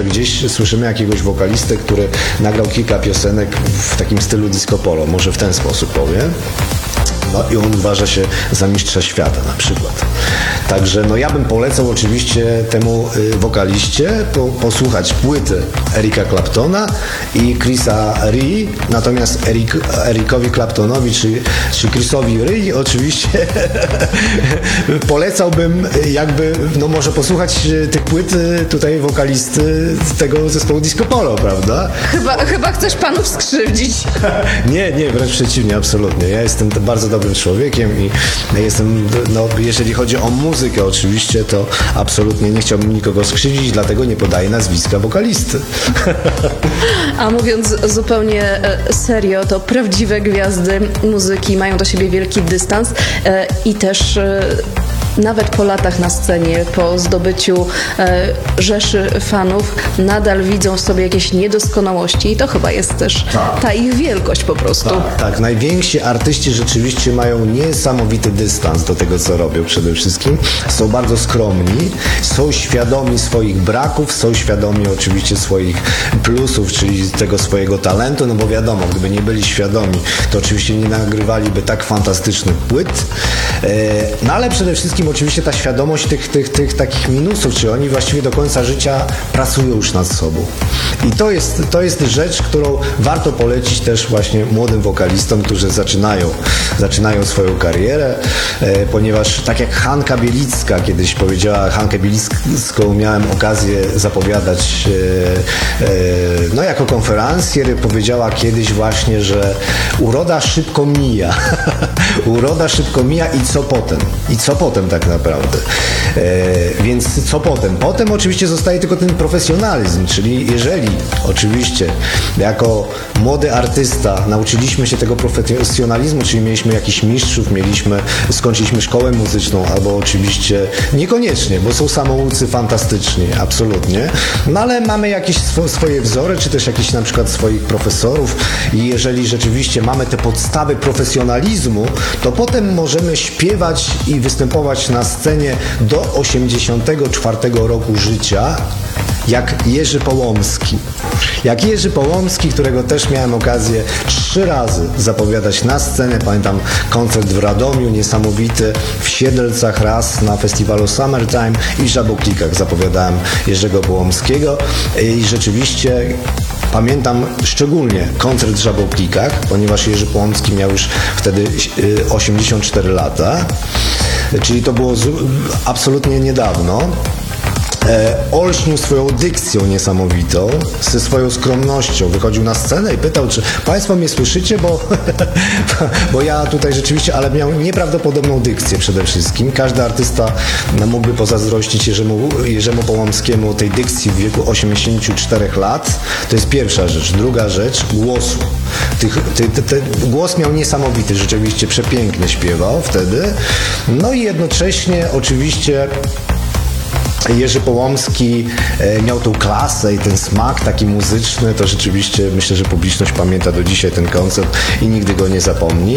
że gdzieś słyszymy jakiegoś wokalistę, który nagrał kilka piosenek w takim stylu disco polo, może w ten sposób powiem. No i on uważa się za mistrza świata na przykład. Także no ja bym polecał oczywiście temu wokaliście posłuchać płyty Erika Claptona i Chrisa Rea, natomiast Erikowi Claptonowi czy Chrisowi Rea oczywiście polecałbym jakby, no może posłuchać tych płyt tutaj wokalisty tego zespołu Disco Polo, prawda? Chyba chcesz panów skrzywdzić. Nie, wręcz przeciwnie, absolutnie. Ja jestem bardzo dobrym człowiekiem i jestem, no jeżeli chodzi o muzykę oczywiście, to absolutnie nie chciałbym nikogo skrzywdzić, dlatego nie podaję nazwiska wokalisty. A mówiąc zupełnie serio, to prawdziwe gwiazdy muzyki mają do siebie wielki dystans i też nawet po latach na scenie, po zdobyciu rzeszy fanów, nadal widzą w sobie jakieś niedoskonałości i to chyba jest też ta ich wielkość po prostu. Tak. Najwięksi artyści rzeczywiście mają niesamowity dystans do tego, co robią przede wszystkim. Są bardzo skromni, są świadomi swoich braków, są świadomi oczywiście swoich plusów, czyli tego swojego talentu, no bo wiadomo, gdyby nie byli świadomi, to oczywiście nie nagrywaliby tak fantastycznych płyt. No ale przede wszystkim oczywiście ta świadomość tych takich minusów, czyli oni właściwie do końca życia pracują już nad sobą. I to jest rzecz, którą warto polecić też właśnie młodym wokalistom, którzy zaczynają swoją karierę, ponieważ tak jak Hanka Bielicka kiedyś powiedziała, Hankę Bielicką miałem okazję zapowiadać no jako konferencjer, powiedziała kiedyś właśnie, że uroda szybko mija. Uroda szybko mija i co potem? I co potem tak naprawdę? Więc co potem? Potem oczywiście zostaje tylko ten profesjonalizm, czyli jeżeli oczywiście jako młody artysta nauczyliśmy się tego profesjonalizmu, czyli mieliśmy jakichś mistrzów, skończyliśmy szkołę muzyczną, albo oczywiście niekoniecznie, bo są samoucy fantastyczni, absolutnie, no ale mamy jakieś swoje wzory, czy też jakiś na przykład swoich profesorów i jeżeli rzeczywiście mamy te podstawy profesjonalizmu, to potem możemy śpiewać i występować na scenie do 84 roku życia, jak Jerzy Połomski. Jak Jerzy Połomski, którego też miałem okazję 3 razy zapowiadać na scenę. Pamiętam koncert w Radomiu, niesamowity, w Siedlcach raz na festiwalu Summertime i w Żaboklikach zapowiadałem Jerzego Połomskiego i rzeczywiście pamiętam szczególnie koncert w Żaboklikach, ponieważ Jerzy Połomski miał już wtedy 84 lata, czyli to było absolutnie niedawno. Olśnił swoją dykcją niesamowitą, ze swoją skromnością. Wychodził na scenę i pytał, czy Państwo mnie słyszycie, bo ja tutaj rzeczywiście, ale miał nieprawdopodobną dykcję przede wszystkim. Każdy artysta mógłby pozazdrościć Jerzemu Połomskiemu tej dykcji w wieku 84 lat. To jest pierwsza rzecz. Druga rzecz, głosu. Głos miał niesamowity, rzeczywiście przepięknie śpiewał wtedy. No i jednocześnie oczywiście Jerzy Połomski miał tą klasę i ten smak taki muzyczny, to rzeczywiście myślę, że publiczność pamięta do dzisiaj ten koncert i nigdy go nie zapomni.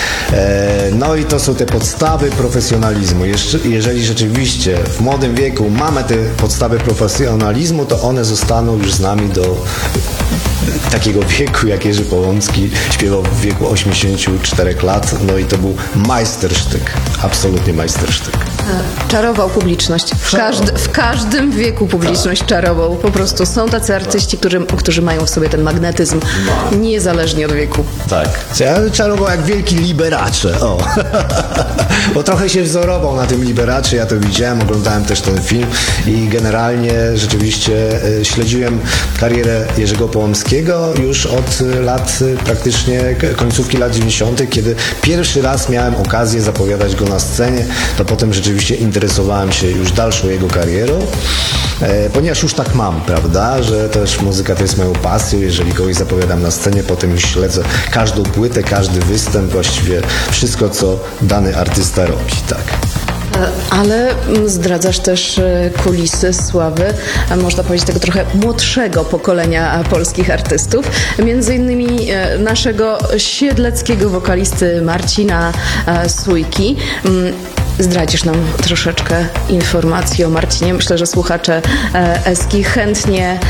No i to są te podstawy profesjonalizmu. Jeżeli rzeczywiście w młodym wieku mamy te podstawy profesjonalizmu, to one zostaną już z nami do takiego wieku, jak Jerzy Połomski śpiewał w wieku 84 lat, no i to był majstersztyk, absolutnie majstersztyk. Czarował publiczność. W każdym wieku publiczność czarował. Po prostu są tacy artyści, którzy mają w sobie ten magnetyzm niezależnie od wieku. Tak. Czarował jak wielki Liberace. O. Bo trochę się wzorował na tym Liberace, ja to widziałem, oglądałem też ten film i generalnie rzeczywiście śledziłem karierę Jerzego Połomskiego już od lat praktycznie końcówki lat 90., kiedy pierwszy raz miałem okazję zapowiadać go na scenie, to potem rzeczywiście interesowałem się już dalszą jego karierą, ponieważ już tak mam, prawda, że też muzyka to jest moją pasją, jeżeli kogoś zapowiadam na scenie, potem już śledzę każdą płytę, każdy występ, właściwie wszystko, co dany artysta robi, tak. Ale zdradzasz też kulisy sławy, można powiedzieć, tego trochę młodszego pokolenia polskich artystów. Między innymi naszego siedleckiego wokalisty Marcina Sójki. Zdradzisz nam troszeczkę informacji o Marcinie. Myślę, że słuchacze Eski chętnie